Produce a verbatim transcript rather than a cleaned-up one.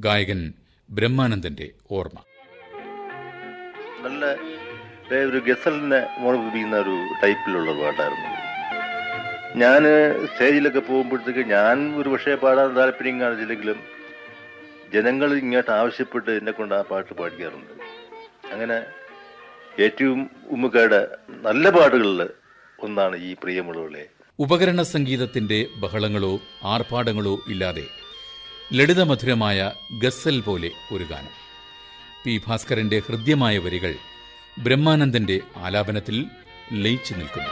ഗായകൻ ബ്രഹ്മാനന്ദന്റെ ഓർമ്മ. നല്ല ഒരു ഗസലിനെ മോണിപ്പിക്കുന്ന ഒരു ടൈപ്പിലുള്ള പാട്ടായിരുന്നു. ഞാൻ സ്റ്റേജിലൊക്കെ പോകുമ്പോഴത്തേക്ക് ഞാൻ ഒരു പക്ഷേ പാടാൻ താല്പര്യം കാണിച്ചില്ലെങ്കിലും ജനങ്ങൾ ഇങ്ങോട്ട് ആവശ്യപ്പെട്ട് എന്നെ കൊണ്ട് ആ പാട്ട് പാടിക്കാറുണ്ട്. അങ്ങനെ ഏറ്റവും ഉമ്മുക്കയുടെ നല്ല പാട്ടുകളിൽ ഒന്നാണ് ഈ പ്രിയമുള്ളവളെ. ഉപകരണ സംഗീതത്തിന്റെ ബഹളങ്ങളോ ആർഭാടങ്ങളോ ഇല്ലാതെ ലളിതമധുരമായ ഗസൽ പോലെ ഒരു ഗാനം. പി ഭാസ്കരന്റെ ഹൃദ്യമായ വരികൾ ബ്രഹ്മാനന്ദന്റെ ആലാപനത്തിൽ ലയിച്ചു നിൽക്കുന്നു.